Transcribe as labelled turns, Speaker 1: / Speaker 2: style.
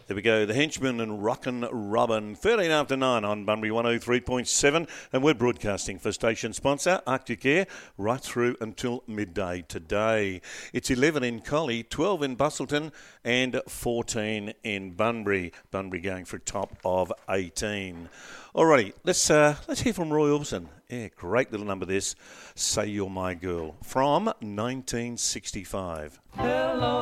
Speaker 1: There we go, the Henchman and Rockin' Robin, 13 after 9 on Bunbury 103.7, and we're broadcasting for station sponsor Arctic Air right through until midday today. It's 11 in Collie, 12 in Bustleton and 14 in Bunbury. Bunbury going for a top of 18. Alrighty, let's hear from Roy Orbison. Yeah, great little number this, Say You're My Girl, from 1965.
Speaker 2: Hello.